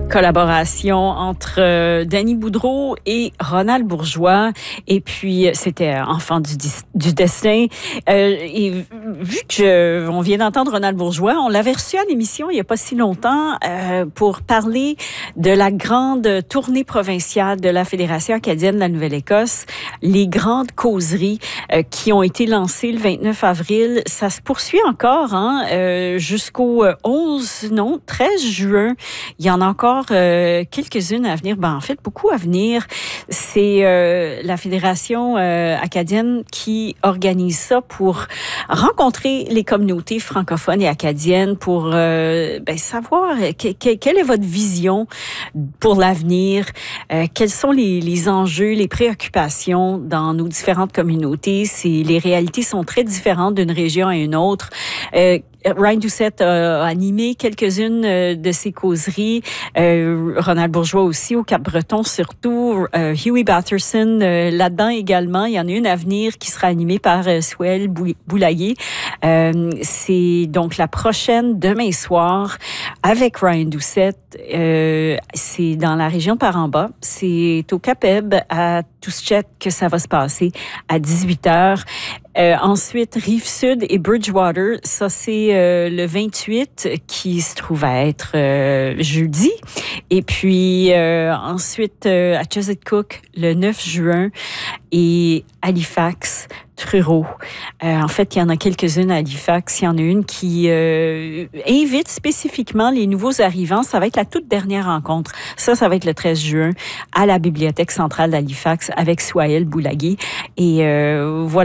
Collaboration entre Danny Boudreau et Ronald Bourgeois. Et puis, c'était Enfant du destin. Et vu que on vient d'entendre Ronald Bourgeois, on l'avait reçu à l'émission il n'y a pas si longtemps pour parler de la grande tournée provinciale de la Fédération acadienne de la Nouvelle-Écosse, les grandes causeries qui ont été lancées le 29 avril. Ça se poursuit encore jusqu'au 13 juin. Il y en a encore quelques-unes à venir. En fait, beaucoup à venir. C'est la Fédération acadienne qui organise ça pour rencontrer les communautés francophones et acadiennes pour savoir quelle est votre vision pour l'avenir, quels sont les enjeux, les préoccupations dans nos différentes communautés. Les réalités sont très différentes d'une région à une autre. Ryan Doucette a animé quelques-unes de ces causeries. Ronald Bourgeois aussi, au Cap-Breton surtout. Huey Batterson là-dedans également. Il y en a une à venir qui sera animée par Souel Boulaye. C'est donc la prochaine demain soir avec Ryan Doucette. C'est dans la région de Paramba. C'est au Cap-Eb à Tuschet que ça va se passer à 18h. Ensuite, Rive-Sud et Bridgewater, ça c'est le 28 qui se trouve à être jeudi. Et puis ensuite à Chesapeake le 9 juin et Halifax, Truro. En fait, il y en a quelques-unes à Halifax. Il y en a une qui invite spécifiquement les nouveaux arrivants. Ça va être la toute dernière rencontre. Ça va être le 13 juin à la Bibliothèque centrale d'Halifax avec Souel Boulaye. Et voilà.